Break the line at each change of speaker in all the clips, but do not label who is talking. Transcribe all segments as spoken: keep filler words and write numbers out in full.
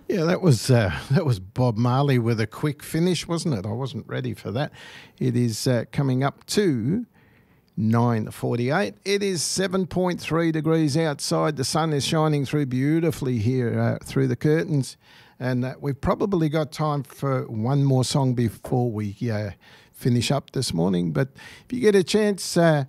Yeah, that was uh, that was Bob Marley with a quick finish, wasn't it? I wasn't ready for that. It is uh, coming up to nine forty-eight. It is seven point three degrees outside. The sun is shining through beautifully here uh, through the curtains. And uh, we've probably got time for one more song before we uh, finish up this morning. But if you get a chance... Uh,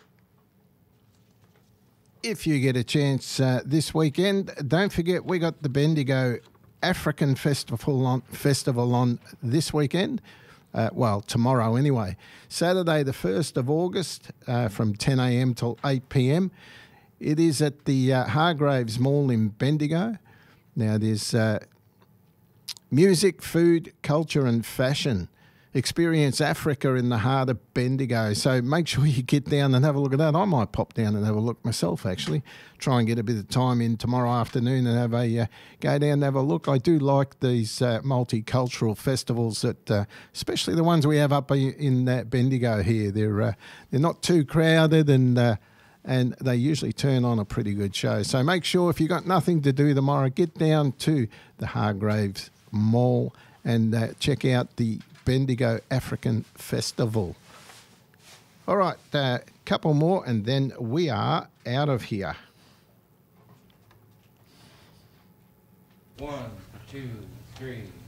If you get a chance uh, this weekend, don't forget we got the Bendigo African Festival on, Festival on this weekend. Uh, well, tomorrow anyway. Saturday the first of August uh, from ten a m till eight p m. It is at the uh, Hargraves Mall in Bendigo. Now there's uh, music, food, culture and fashion. Experience Africa in the heart of Bendigo. So make sure you get down and have a look at that. I might pop down and have a look myself, actually. Try and get a bit of time in tomorrow afternoon and have a uh, go down and have a look. I do like these uh, multicultural festivals, that, uh, especially the ones we have up in uh, Bendigo here. They're uh, they're not too crowded, and uh, and they usually turn on a pretty good show. So make sure, if you've got nothing to do tomorrow, get down to the Hargraves Mall and uh, check out the Bendigo African Festival. All right, a uh, couple more and then we are out of here.
One, two, three.